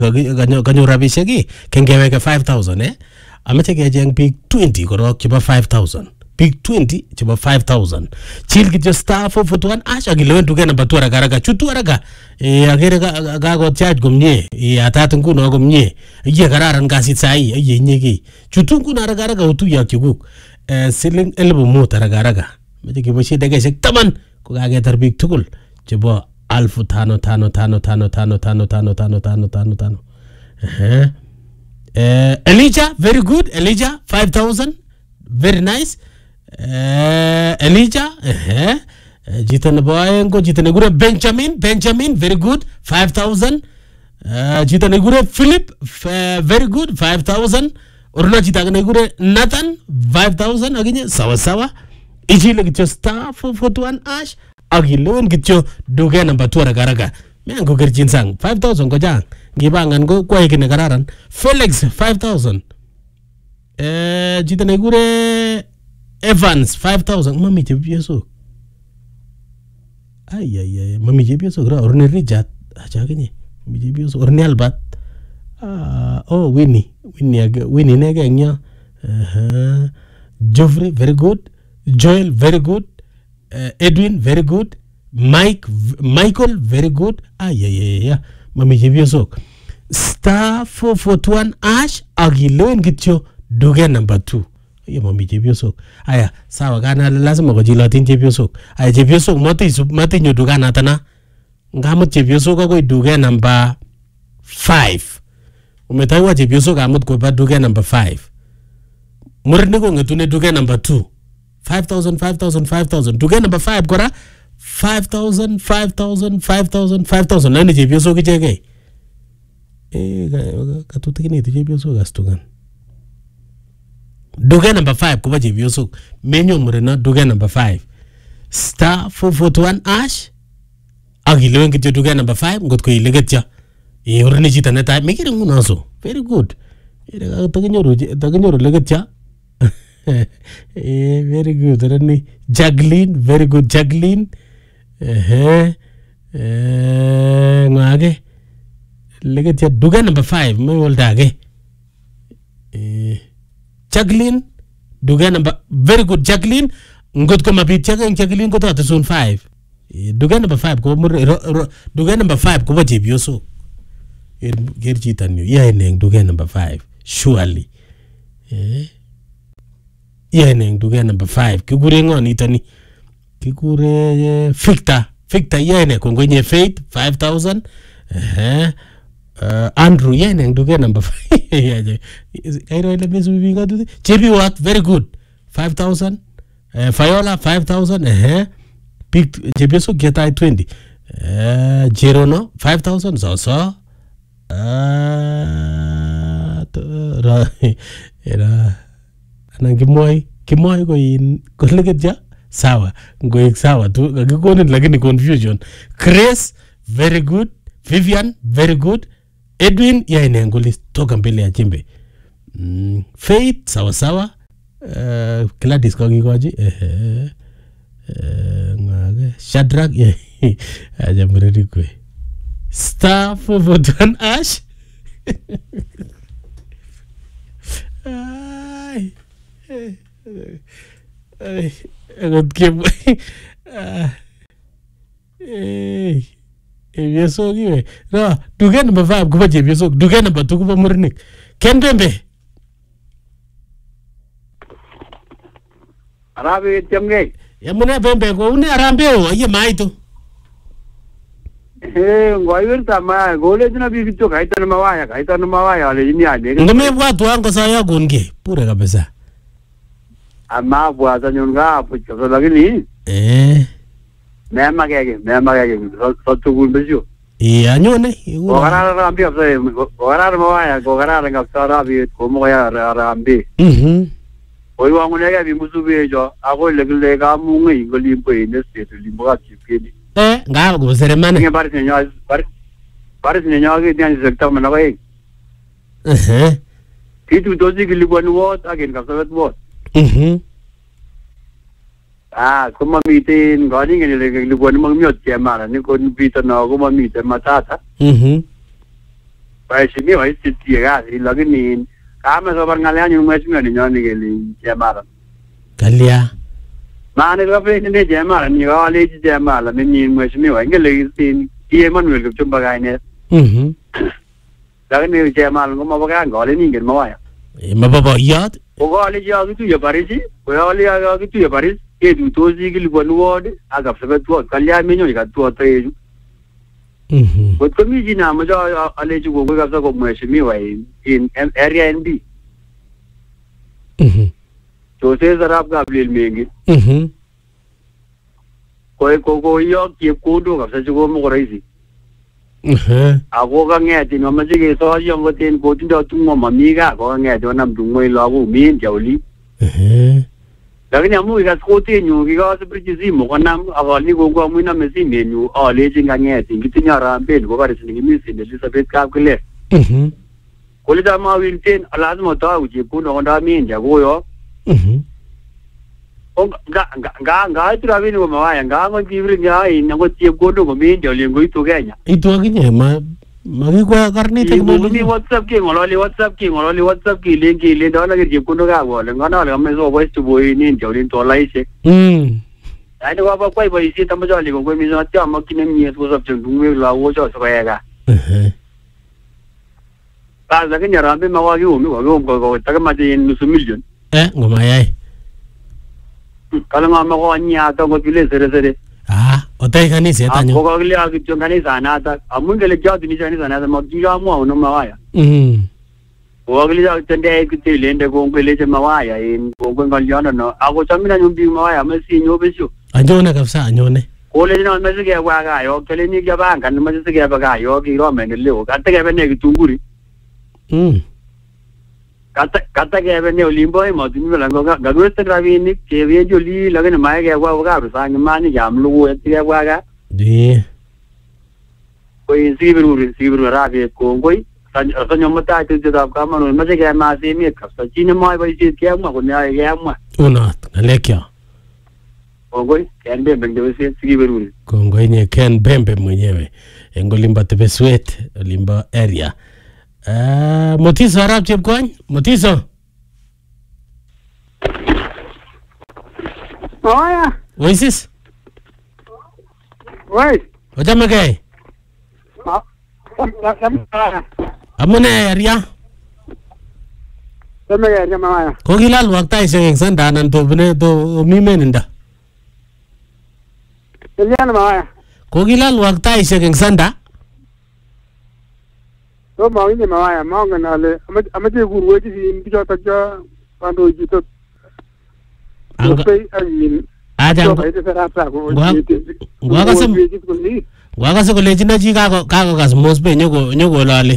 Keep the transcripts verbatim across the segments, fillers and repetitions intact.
kanyo rabishek ki kengeweke five thousand eh amache kecheng big twenty korok chebo five thousand big twenty chebo five thousand chill kityo star four forty-one ash akilewen duke number two haraka haraka chutu haraka eh agere kako charge komnye eh atat nguno komnye ye kararan kasit sai ye nyeki chutu nguno haraka haraka utuye ak chukuk eh siling elfu mut haraka haraka mache keboishe dakikaishek taman ko kaketar big tugul chebo alfu tano tano tano tano tano tano tano tano tano tano tano eh uh, Elijah very good Elijah five thousand very nice uh, Elijah eh uh, jita nebo aengo jita negure Benjamin Benjamin very good five thousand uh, jita negure Philip uh, very good five thousand uruna jita negure Nathan five thousand aginye sawa sawa ichile kityo star four forty-one ash agilewen kityo duke number two haraka haraka miango kerchin sang five thousand ko jang ngibangan ko kwa ikine kararan Felix five thousand eh jita negure Evans five thousand mami chepyeso ay ay ay mami chepyeso gra orne Richard acha kenye mami chepyeso orne Albert ah oh Winnie Winnie Winnie nege nya uh Geoffrey very good Joel very good uh, Edwin very good Mike Michael very good ay ay ay mami chepyeso star four forty-one ash agilewen kityo duke number two ye mami chepyeso aya sawa kana lazima kojilotin chepyeso aya chepyeso mati mati nyo duka natana ngamut chepyeso ko duke number five umetaiwa chepyeso kamut ko ba duke number five murne ko ngetune duke number two five thousand five thousand five thousand duke number five kora five thousand five thousand five thousand five thousand nani chepyeso kicheke eh katutikini chepyeso gastugan duke number five kuba chepyeso menyo murena duke number five star four forty-one ash agilewen kityo duke number five ngotko ile ketya e urne chita neta mekire ngunoso very good ira takinyoru takinyoru leketya eh very good rani Jacqueline very good Jacqueline eh eh ngage leketya duke number five me woldage eh Jacqueline duke number very good Jacqueline ngot ko mabit chake Jacqueline ko ta zone five duke number five ko duke number five ko chepyoso er gerchita new yeah neng duke number five surely eh yeah neng duke number five kigure ngoni tani kigure Victor Victor yeah ne ko ngonye Faith five thousand eh Uh, Andrew yeah neng duke number five kairo ile bezu binga tu Chebi what very good five thousand uh, Fiola five thousand eh big Chebieso geta twenty uh, Jerono five thousand so so uh, ra era ana kimoy kimoy ko in ko legetja sawa ngoik sawa tu ngikonin lakini confusion Chris very good Vivian very good Edwin ya inenguli toka mbele ya chimbe mm, Faith sawa sawa uh, Gladys kwa kikoji eh eh ngage Shadrack ya aja mredi kwe star four forty-one ash ay ay ay kem eh Chepyeso kiwe no duke number five kuba chepyeso duke number two kuba murnik Kendembe arabe temge yamune bembe ko une arambe o aye maito eh ngoywer tama gole jina bi kicho kaita na mawaya kaita na mawaya ale ni ane ngome watu wangu saya gunge pure kabisa ama bwaza nyonga hapo chozo lakini eh mema gege mema gege so tugul bejo eh anyone ogara rambi afse ogara mawaya ogara ngapsara bi ko moya rambi mhm oyi wangu nega bi musubejo ako legele ga mungi ngolimbo ine state limbo chipeni eh nga go seremane nge bari senyo bari bari senyo ge tian sekta mana kai eh kitu dozi gilibon wot again kapsawet wot mhm ah kuma mitin gani ngene le gilibon mang miot kemara ni ko bita na ko mamite matata mhm mheshimiwa isitie kazi lakini kama sobar ngalianyu mheshimiwa ni nyoni kele Chemara. Kalia. Maana kwa vile ni Chemara ni wale Chemara ni mheshimiwa ingele isin Emmanuel Kipchumba kaine. Mhm. Lakini Chemara ngoma baka ngole ni ngel mawaya. E mababa yat. Ogole ya kitu ya Parisi, ogole ya kitu ya Paris, kedu tozi kilibonu ward aga febetwa kalya minyo ikatwa teju. Mhm. Kwa kumi jina moja aleju kwa kabisa kwa mheshimiwa in in area N B. Mhm. To se zarab ka blil mengi. Mhm. Ko ko ko yo ki ko do kabisa chugo mo raisi. Mhm. Ako ka ngeti no ma jige so yo ngoten ko tindo tungo mamiga ko ngeti onam tungo ilago min jawli. Mhm. Lakini amu ikaskote nyu kika siprichizi mo kanam avali ko ko amu na mesi menu ale jinga ngeti ngitinya rambe ko bari singi misi Elizabeth Kapkele. Mhm. Kole da ma winten alazmo ta uji ko no nda min jago yo. Mhm. Nga nga nga nga tura vini ko mawaya nga ngo kibri nga ina ngo tie ko ndo ko min jawli ngo itu kenya. Itu akinye ma magikwa karnita Ni mo. ni WhatsApp ki ngololi WhatsApp ki ngololi WhatsApp ki link ki le dona ke tie ko ndo ga wole ngana le me so west boy ni jawli to laise. Mm. Ai ni wa ba kwai boy si tamo jawli ko ko mi so tia ma kinem ni so sab chung ngwe la wo so so ya ga. Mhm. Ka za ke nyarambe ma wa ki umi wa ko ko ta ka ma ti nusu million. Eh ngoma yai. Kala ma ma ko nya ta ko kile sere sere. Ah, otai kanisa Ko tanyo. ko kile a ki chung kanisa na ta amun gele jadu ni kanisa na ta ma ki ga mo no ma waya. Mhm. Ko kile ja tende ki te lende ko ngele je ma waya in ko ko ngal yana no ako chamina nyumbi ma waya ma si nyo besho. Anyone kabisa anyone. Ko le no ma se ke wa ga yo kele ni ga ba kan ma se ke ba ga yo ki ro me ne le o ka te ke be ne ki tunguri. Mm. Kata kata ke be ne olimbo e mo tumi la ga ga do este gravi ni ke be jo li la ne ma ke wa ga sa ni ma ni jam lu e ti wa ga Di. ko in si biru si biru ra be ko ngoi sa sa nyo ma ta ti da ka ma no ma se ke ma se mi ka sa chi ni ma ba si ke ma ko ne ai ke ma Una ngalekya. ko ngoi ken be ben de se si biru Kongo yenye Ken Bembe mwenyewe. Engolimba Tebeswet, Olimba area. Ah, Motiso Arab Chepkwony, Motiso. Mawaya, Oisis, wait. ochame gei. Ma, Mawaya. Amune area. Dame ya Mawaya. Kokilal waktaisiek eng sanda anan tobune to mi meninda. Eliana Mawaya. Kokilal waktaisiek eng sanda. To mawinye Mawaya, mawangan ale amache kurwechi sin bichoto cho kandoichi tot. Anga Kosei ayin. aja Cho kaite serata ko. Ngwakase ngwakase kolechino chi kako kakokas Mosbe nyoko nyokolali.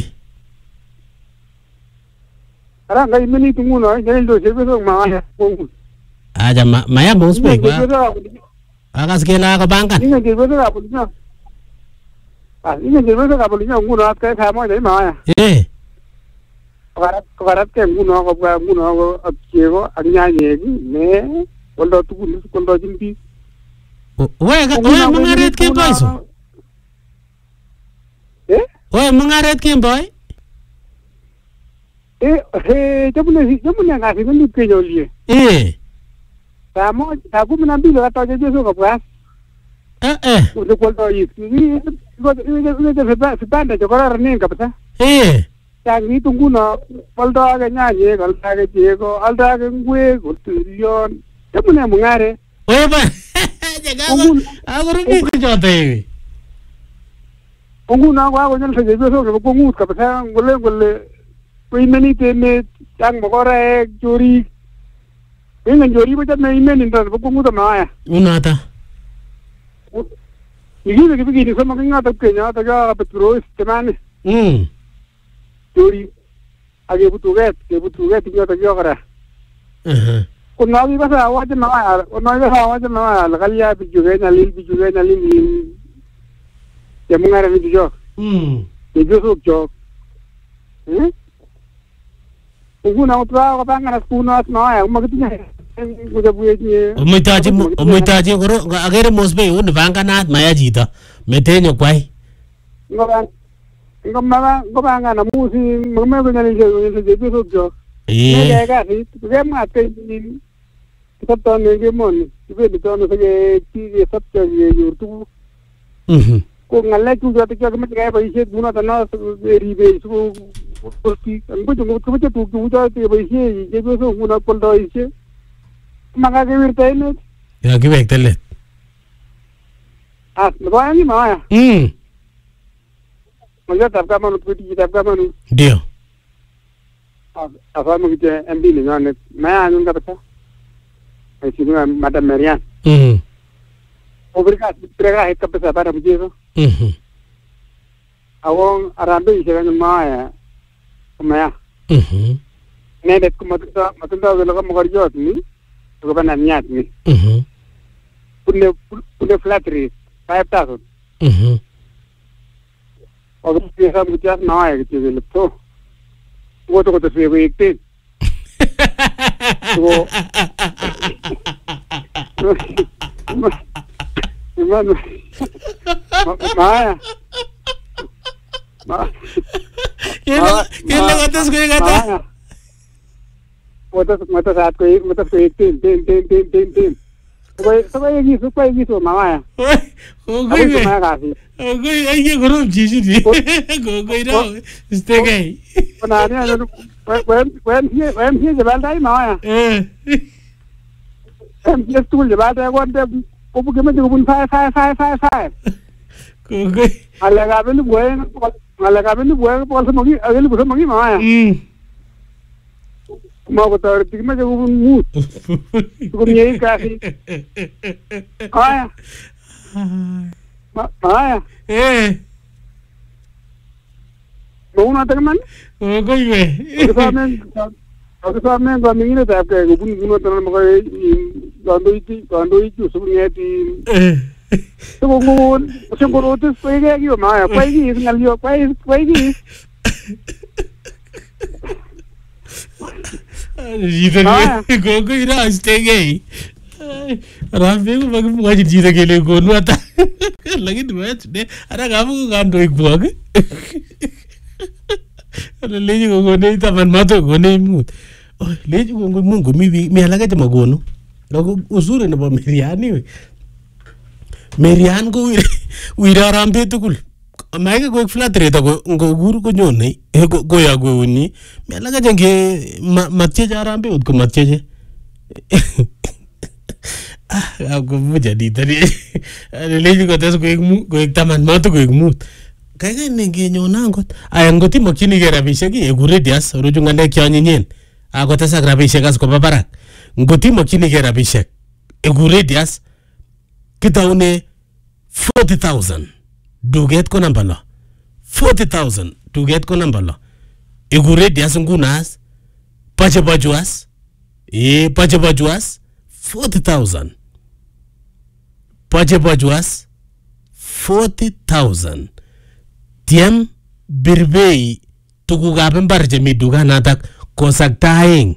Ara ngai mini tunguno, ngai ndo sebeso Mawaya. Aja ma maya Mosbe kwa. Akas kele akabangan. Inga sebeso ka pulinya. Ah, inga sebeso ka pulinya nguno atka kama dai Mawaya. Eh. Karat karat ke nguno ko bwa nguno ko akchego anyanye ne. Kondo tukul kondo jimbi. Oe oe mungaret kemboi so. Eh? Oe mungaret kemboi. Eh, eh, jamune jamune ngasi ngi kenyo lie. Eh. Tamo ta kumi na mbili kata je Yesu kapwa. Eh eh. Ule kondo yi. Ni ko ni de fita fita de kora rene kapta. Eh. Ya ngi tunguno koldo ga nyanye kalta ga jego alda ga ngwe ko trillion. Jamune mungare. Oe ba. Jaga aguru ki jote. Unguno kwa ko nyal se Yesu ko ngut kapta ngole ngole ko imeni te me tang mogore jori. Inga jori ba me imeni ndo ko ngut ma ya. Unata. Igini kipigi ni sama kinga tak kenya tak ya petro temane. Mm. Jori age butuget ke butuget tinga tak ya kara. Eh. Kuna bi basa awaje ma ya, kuna bi basa awaje ma ya, lakali ya bijuge na lil bijuge na lil. Ya mungara ni bijo. Mm. Bijo sok jo. Eh? Unguna utwa ko bangana kuna ma ya, magtinya. Kuja buye ni. Omitaji omitaji koro agere Mosbe un vanganat maya jita. Metenyo kwai. Ngoban. ngomaba ngobanga na musi ngome ko nyani je je je je jo Eh. ne ga ri ke ma te ni tapta ne ge mon ke de to no se ti ge tapta ge yurtu Mhm. ko ngalla tu jo te ke me ga paise guna ta na ri be su ko ti ko jo ko tu tu jo te paise je be so guna ko do ise maga ge virte ne Ya kiwek telet. ah no ba ni ma ya Mm. mo tap ka manu ti tap ka manu Ndio. afa mo kite mb ni ngane ma anu ngapata ai sinu madam Marian Mhm. obrika prega hekka pesa para mujero Mhm. awon arambe isega maya maya Mhm. ne det ko matunda matunda velo ko mogorjot ni ko bana nyat ni Mhm. punne punne flattery five thousand Mhm. और ये सब मुझे ना आए कि चीज़ तो वो तो कुछ भी एक दिन वो man माया ये लोग ये लोग आते हैं कोई कहता है वो तो वो तो साथ को एक मतलब एक तीन तीन तीन तीन तीन तीन तो तो ये की सुपर ये की सो माया ओए ओ अभी कोई तो मैं काफी ओ कोई ये करो चीज़ नहीं को कोई ना इसते गई बनाने वाले when when he when he जबाल दाई माया when he स्कूल जबाल दाई कौन दे को बुके में जो बुन five five five five five को कोई अलग आप लोग बोले अलग आप लोग बोले पॉल से मगी अगले बुढ़े मगी माया mau ko tar tigma jo mut ko nyei kasi aya aya eh mo na tagman o koy be ko samen ko samen ko mingi na tap ke gun gun tan mo ko gando iti gando iti so ni ati to ko ngun so ko rotes ko ge gi ma ya pai gi ngal yo pai pai gi जीत गए को कोई ना इसते गई राम पे को मग मुझे जीत के लिए कौन आता लेकिन मैच ने अरे गांव को गान तो एक बुआग अरे ले जी को नहीं था मन मत को नहीं मुत ले जी को मुंग मी मी अलग है मगोनो लोग उसूर ने मेरियान नहीं मेरियान को उइरा राम पे तो कुल मैं को एक फ्लैट रहता को को गुरु को जो नहीं को को या को नहीं मैं लगा जंगे मच्छे जा रहा पे उसको मच्छे जे आपको मुझे दी तरी अरे ले जी को तो को एक मु को एक तमन मत को एक मुत कहे नहीं के न्यो ना को आयंगो ती मक्खी के रबिशे की गुरे दियास रोजुंगा ने क्या नyen आगो तसा रबिशे का को बाबा ngoti मक्खी के रबिशे गुरे दियास किताउने forty thousand do get ko number la forty thousand do get ko number la igure dia sungunas pache bajuas e pache bajuas forty thousand pache bajuas forty thousand tiem birbei tugu gaben barje mi duga natak kosak taing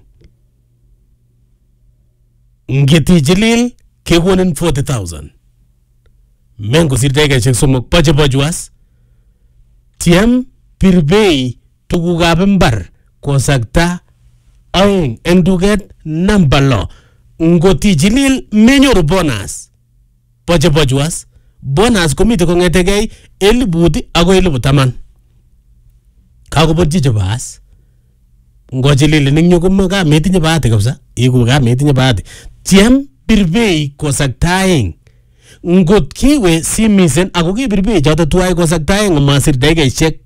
ngeti jilil ke wonen forty thousand mengo sirtege chek somok pache bajuas tiem pirbei tugu gaben bar kosakta aing enduget nambalo ngoti jilil menyor bonus pache bajuas bonus komite ko ngetegei elibuti ago elibu taman kago bodji jabas ngojilil ningyo ko ga metinye baate kapsa igu ga metinye baate tiem pirbei kosakta aing ngot kiwe simisen ako ki birbe jota tuai ko saktae ngomasir dege check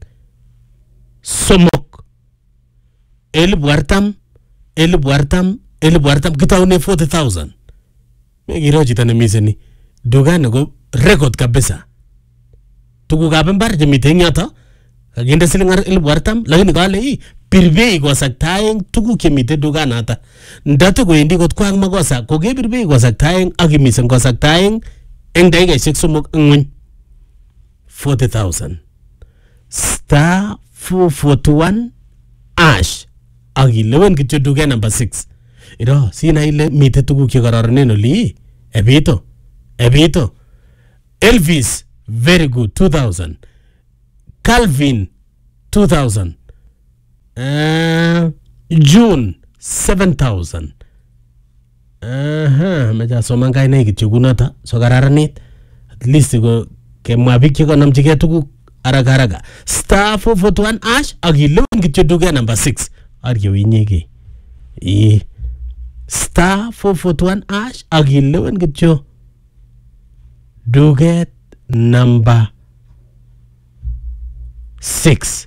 somok el buartam el buartam el buartam kitaune forty thousand me giro jita ne miseni dogane go record kabisa tugu gaben bar je mitenya ta agenda silingar el buartam lakini gale i birbe ko saktae tugu kemite dogana ta ndatu go indi got kwang magosa ko ge birbe ko saktae agimisen ko saktae eng dege sik sumuk ngun forty thousand star four forty one ash agi lewen kityo duge number six iro sina ile mite tugu ki gararne no li ebito ebito Elvis very good two thousand Calvin two thousand. Uh, June seven thousand. Aha, meja soman kainai kityo kunota so kararanit at least ko kemwa biik chekonamchigei tuguk haraka haraka. Star four forty-one ash akilewen kityo duket number six aryo inyege. E star four forty-one ash akilewen kityo duket number six.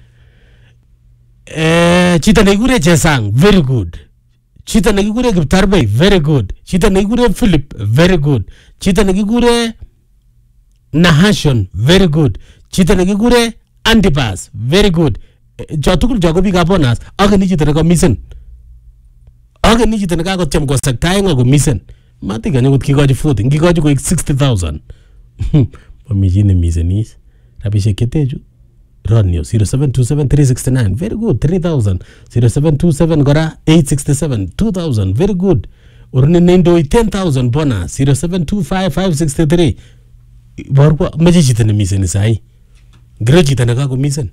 Eh, chito nekikure Chesang, very good. Chito nekikure Kiptarbei, very good. Chito nekikure Philip, very good. Chito nekikure Nahashon, very good. Chito nekikure Antipas, very good. Jo tugul jo ko biikab bonus, akeni chito nekamisen. Akeni chito nekakotyem kosaktae ngo komisen. Matikanye kot kikochi forty, ngikochi koik sixty thousand. Mami chi nemisenis. Rabishek chetechu. Ronyo zero seven two seven three six nine, very good, three thousand. Zero seven two seven gora eight six seven, two thousand, very good. Urni nendo ten thousand bonus. Zero seven two five five six three. Borwa maji chita ne misen sai. Gro chita ne ka ko misen.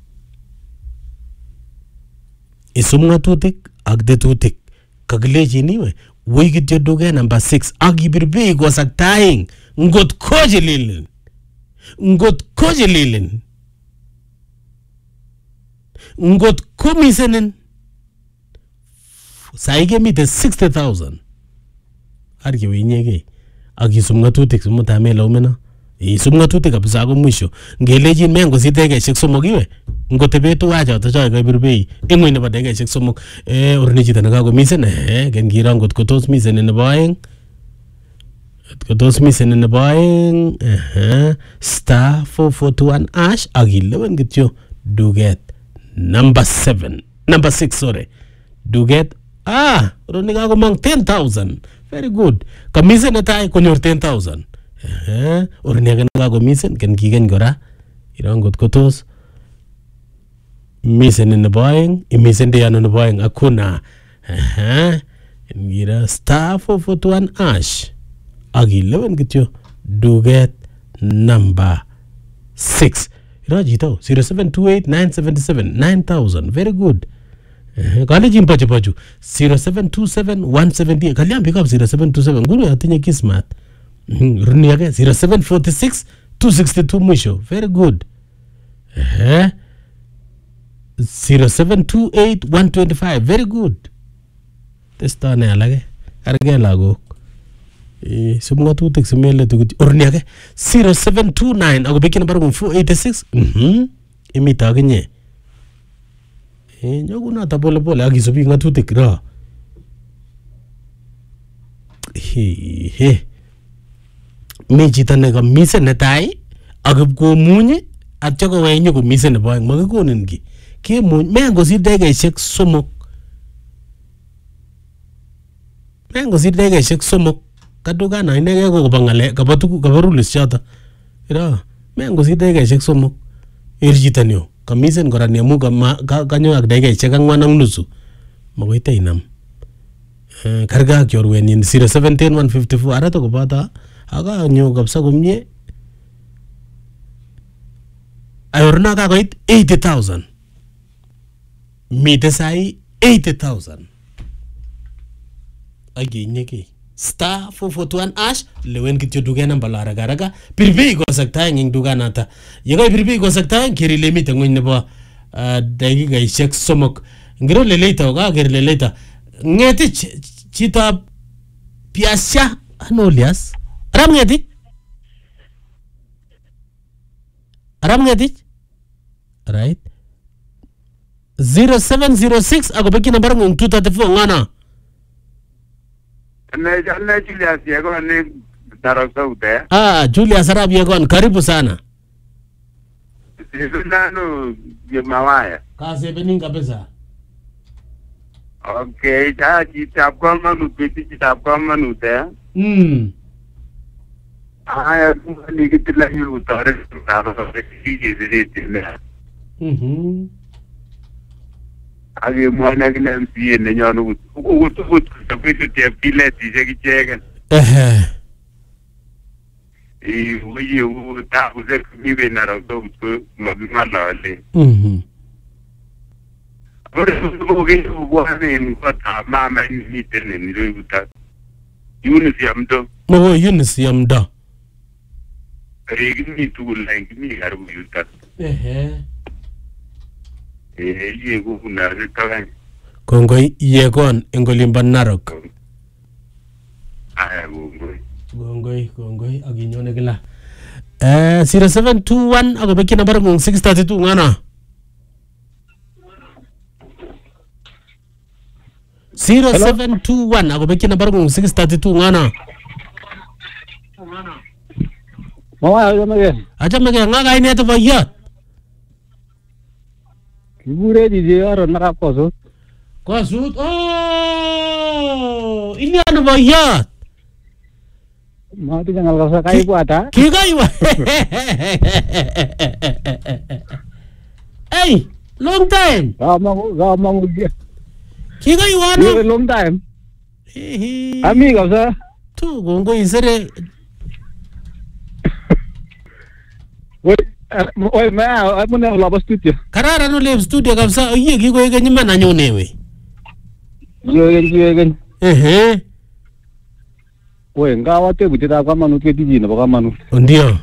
Isum ngatutik ak detutik kagileji niwe wigi jodoge number six agibirbe go saktaing ngot kojelilin. Ngot kojelilin. Ngot komisenen saige mite sixty thousand arke winyege akisum ngatutik sumutame lomena isum ngatutik kabisa ko mwisho ngelejin mengo sitege somok iwe ngotebetu acha tacha kabirbei engwe nebo dege somok eh urni chita naka misen eh ken gira ngot kotos misen nebo aeng kotos misen nebo aeng eh star four forty-one ash akilewen kityo duget number seven, number six, sorry. Do get ah, Ronika komang ten thousand. Very good. Kamisen natai konyor ten thousand. Eh, Ronika naga komisen ken kigen gora. Irang got kotos. Misen in the boying, imisen de ano boying akuna. Eh, ngira star four forty-one ash. Agi eleven kityo. Do get number six. Rajito zero seven two eight nine seven seven nine thousand, very good. Kale jimpa chapaju zero seven two seven one seven eight. Kaliam pick up zero seven two seven. Guru atinye kismat. Runi again zero seven four six two six two mwisho, very good. Eh, zero seven two eight one two five, very good. Testa ne alage. Arge lago. Eh, sumunga tu tek semele tu urni age zero seven two nine ako beki number four eight six. Mhm. Imita genye. Eh, nyoguna ta bole bole agi sobi ngatu tek ra. He he. Meji tane ka misen netai agab ko munye atya ko wenyo ko misen ne boy magikonin ki. Ke mun mengo si dege shek somok. Mengo si dege shek somok. Kaduga na inege ko bangale kabatu kabarulis chata ira mengo si dege shek somok irjitanyo kamisen gora ne mu ka kanyo ak dege shek angwan ang nusu magoite inam eh karga kyorwen in zero seven one zero one five four ara to ko bata aga nyo kapsa gumye ayorna ka koit eighty thousand mite sai eighty thousand agi nyeke star four forty-one ash lewen kityo duga namba lara garaga pirbi go sakta nging duga nata yega pirbi go sakta kiri limit ngin nebo dagi ga shek somok ngiro leleta ga gir leleta ngeti chita piasya anolias ram ngeti ram ngeti right zero seven zero six ako beki number ng two thirty-four ngana. Ne jana Julius Yegon ni darasa ute. Ah, Julius Arab Yegon, karibu sana. Sisi nanu yemawaya. Kazi beninga pesa. Okay, ta kitab kwa manu peti kitab kwa manu te. Hmm. Aya ni kitla yu utare darasa kiji zidi ne. Mhm. Agi mwana kina M P ne nyanu utu utu tapitu te pileti je kichegen. Eh. Eh, oye, u ta u se vive na ro to ma ma la le. Mhm. Ora ko ke u wa ne ko ta ma ma ni te ne ni ro ta. Yunus yam do. Mo Yunus yam da. Re ni tu la ni gar bu yu ta. Ehe. Eh, ye ku na ri ta ga. Kongoi yegon engolimba Narok. Ah, kongoi. Kongoi, kongoi akinyone kila. Eh zero seven two one ako beki number ngong six thirty-two ngana. zero seven two one ako beki number ngong six thirty-two ngana. Mawaya aja mage. Acha mege ngaga ini to bayat. Kibure di dia ron nakap kosut. Kosut. Oh, ini ano bayat. Mau ti jangal kasa kai bu ada. Kigai wa. Hey, long time. Ga mau ga mau dia. Kigai wa Dia no. long time. Hehe. Ami kasa. Tu gongo isere. Woi, woi ma, aku nak labas studio. Karara no live studio kabisa. Iye kigo iga nyima na nyone we. Yo gen yo gen. Ehe. Woi, ngawa te buti ta kama nu ke ti na ba kama nu. Ndio.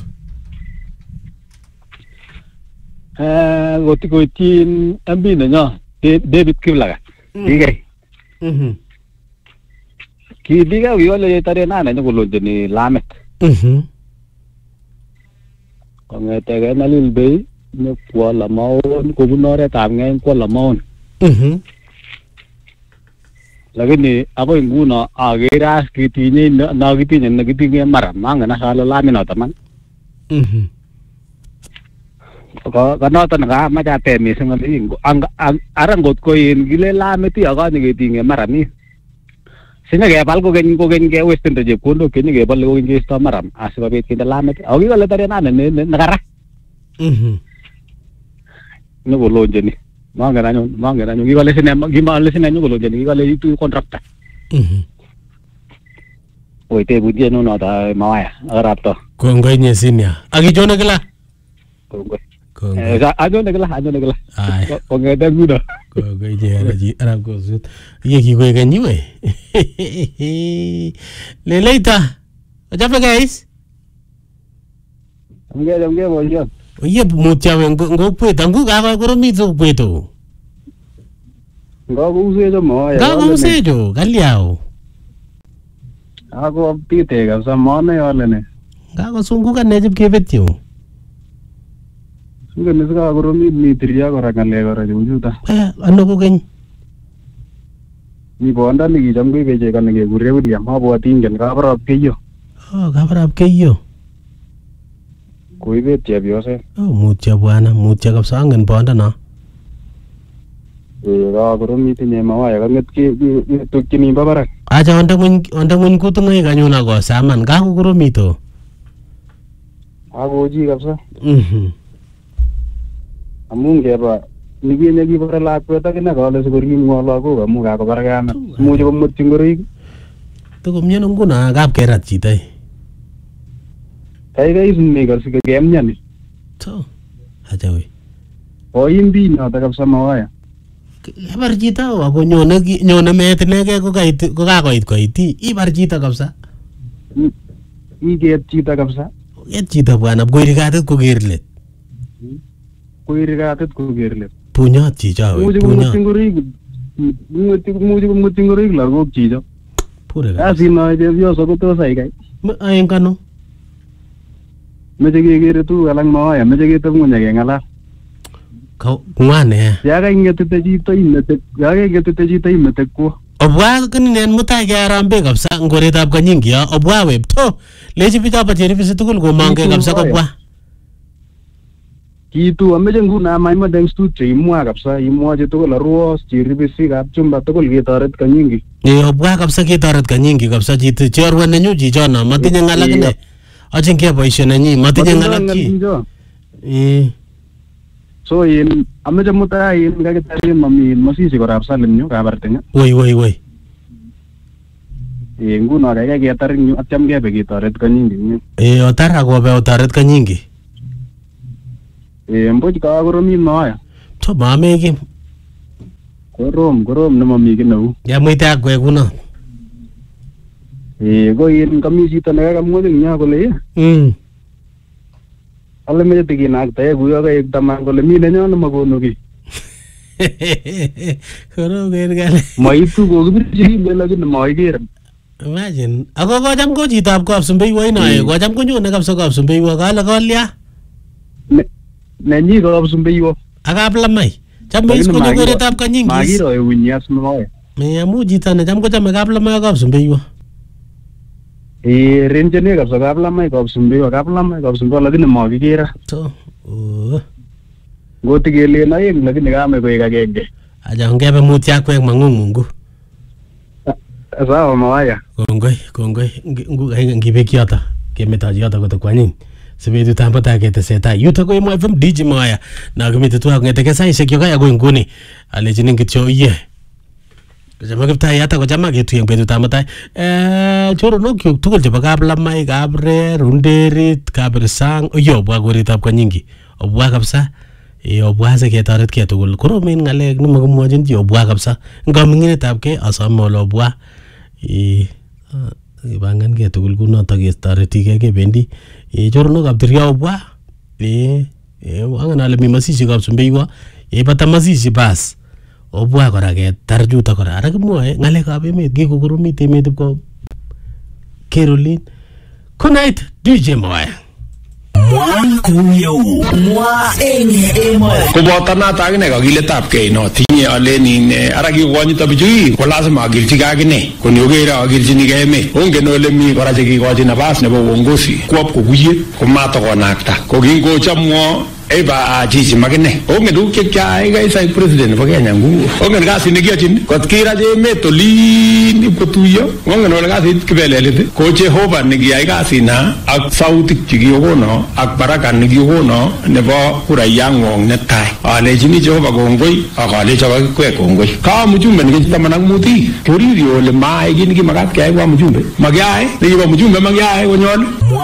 Eh, goti ko tin ambi na nya. David Kiblaga. Digai. Mhm. Ki diga wi ole tare na na ko lonje ni lamet. Mhm. Kongete ga na lil be ne ko la maon ko bunore ta ngen ko la maon. Mhm. Lakini ako inguna agira kitini na kitini na kitini mara manga na sala lamin na taman. Mhm. Ko kana tan ga ma ja te mi sing ngi ang arang got ko in gile lameti aga ni kitini mara mi. Singa ge bal ko gen ko gen ge western je kondo ken ge bal ko gen sta maram asba bet kin lameti. Agi wala tare na ne nagara. Mhm. No go lonje ni. Manga na nyo manga na nyo gi wala sine gi ma le sine nyo go lonje ni gi wala itu kontrakta. Mhm. Oi te budie no no ta mawaya arap to. Kongoi nyesinia. Akichone kila. Kongoi. Kongoi. Eh ajo ne gala ajo ne gala. Ai. Kongete guda. Kongoi jera ji arab kosut. Iye kigo iga nywe. Leleita. Ajabe guys. Amge amge boljo. Iye mutya we ngo pweta ngu ga ko romizo pweto. Ngo ko use jo mo ya. Ga ko usejo galiao. Ako pite ga sa mo ne ole ne. Ga ko sunguka nejib kebetyo. Sunga ne ga ko romi ni triya ko ra kan le ko ra ju ta. Eh ano ko gen. Ni bonda ni gi jam ko be je kan ge gure bu dia ma bo tingen ga bra ke yo. Oh ga barab keyo. Ko ibe tie bio se. Oh mutya bwana mutya kabisa angen bonda na. E ga ko romi ti ne ma wa ya nget ki to kini ba bara. Aja onda mun onda mun kutungai kanyuna ko saman ga ko romito. Ako ji ga sa. Mhm. Amun ge ba ni gi ne gi bara la ko ta ke na ga le so ri mo la ko ga mu ga ko bara ga na. Mu jo mo tingori. To ko mien nguna gap kerat chitai. Kai ga isun ne ga su ga gem nya ni. To. Aja we. O imbi na ta ga sa ma wa ya. Ibar chito ako nyone nyone met inege ko kait ko kakoit koiti ibar chito kabisa Iget chito kabisa. Get chito bwana koiri katit koker let. Koiri katit koker let. Punyot chicho we Muji punyot. mutingori muji muji mutingori lagok chicho. Pure kabisa. Asi no je yo so ko to sai kai. Ayen kano. Meje gegere tu alang ma ya meje ge to ngunya ge ngala. Kau ngwane. Ya ga ingete te chito imete ya ga ingete te chito imete ko. Obwa kani nen mutai ke arambe kabisa ngoretab kanyingi ya obwa we to lechi bicha pa cheri bisi tukul ko mange kabisa kobwa. Kitu ameje nguna mai ma deng stu tre imwa kabisa imwa je to la ruos chiri bisi kap chumba to ge toret kanyingi. Eh obwa kabisa ketoret kanyingi kabisa chito chorwa nenyu chichona matinye ngalak ine. Achin ke boisyo nenyi matinye ngalak chi. Eh So in ameje muta in ga ke tari mami masisi ko rap salim nyu ka bartenya. Woi woi woi. Eh nguno kaikai ketar ing yu atyam kebe ketoret Kanyingi ing yu. Eh otar akobe otoret Kanyingi. Eh mbuch kakoromit Moya. To mameki. Korom korom nemami ki neu. Ya muite akwe kuno. Eh ko in kami chito nekakamwochi ing yo kole Mm. ale meche tikinaktae kuyo kaek taman kole mi nenyo nemakonu ki. Korom ker kale. Maitu kokibirchi rimbe lakini maiker. Imagine. Ako kocham ko chitab Kapsumbeiwo inoe, kocham konyone kabisa Kapsumbeiwo kale kolya. Nenyi Kapsumbeiwo. Akap lamai. Chame is konyo koretab Kanyingi. Makiro eunyi as Moya. Me amu chito ne cham kochame kaplamai ak Kapsumbeiwo. Eh renjene kabisa kaplamai Kapsumbeiwo kaplamai Kapsumbeiwo lakini makikera. So, oh. Ngoti kelen aeng lakini kame koek agenge. Aja ngebe mutya akwek mangung Mungu. Sawa Moya. Kongoi, kongoi, ngibek yoto, kemetochi yoto koto kwanyin. Sibetut ab mutai ketesetai. Yuto ko Emo F M D J Moya. Na kimite tuwa kong'eteke saishek yo kaya ko inguni. Alechinin kityo iye. Kochama kiptai yata kochama ketuyen betut ab mutai. Eh, choronok kyuk tugul chebo Kaplamai, Kabre, Runderit, Kabirsang, oyo obwa koritab Kanyingi. Obwa kabisa. Eh, obwa se ketoret ke tugul. Koromen ng'alek nemakimwochin chi obwa kabisa. Ngoming'inetab ke asome ole obwa. Eh, ibangan ke tugul kunoto ketoretige kebendi. Eh, choronokab Tirio obwa. Eh, eh, angen ale mi masisi Kapsumbeiwo. Eh, bata masisi bas. Obwa kora ketar chuto kora. Ara kimwoe ng'alekab emet kikokoromit emet ipko kerolin. Good night, D J Moya. Koboto noto akine kakiletab kei no tinye alen ara kikokonyito bichu ko lazima akilchigei akine koni okere akilchinigei emet ongen ole mi kora chekikochi nafas nebo uongozi kwop kokuye komatokonakta ko kingochamwo eba chichi makine ongen tuguk chekyaai kaisai president nebo Kenya nguno ongen kasit nekiyochin kot kirach emet olin ipkotuyo ongen ole kasit kibelelit ko Jehova nekiyai kasina ak sautik chekikokono ak baraka nekikokono nebo kurayang'wong netai alechini Jehova kongoi ak alecho kakikwek kongoi ka mjumbe nekit taman ak mut koriri ole maai kit nekimakat keyai kwa mjumbe makiyae nekibo mjumbe makiyae konyolu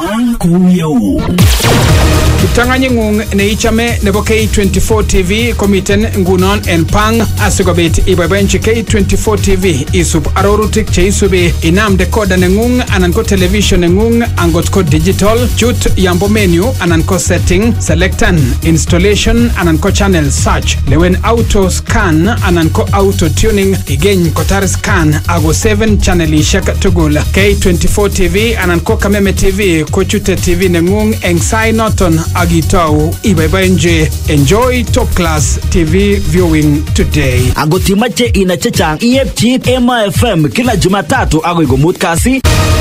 Kiptanganying'ung neichame nebo K twenty-four T V komiten ngunon en pang asikobit iboiboenchi K twenty-four T V isub arorutik cheisubi inam decoder neng'ung anan ko television neng'ung angot ko digital chut yambo menu anan ko setting selectan installation anan ko channel search lewen auto scan anan ko auto tuning igeny kotar scan ago seven channelishek tugul K twenty-four T V anan ko Kameme T V ko chute T V neng'ung eng sai noton agitau ibaibaenje. Enjoy top class T V viewing today. Angot imache ina chechang iepchi Emo F M kila Jumatatu agoi komut kasi.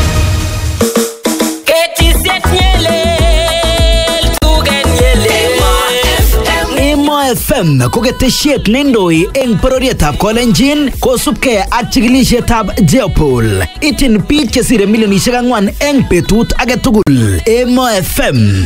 Emo F M ko ketesiet neindoi eng bororietab Kolenjin kosubkei ak chikilisietab Jeopol. Ityin biik chesire milionisiek ang'wan eng betut age tugul. Emo F M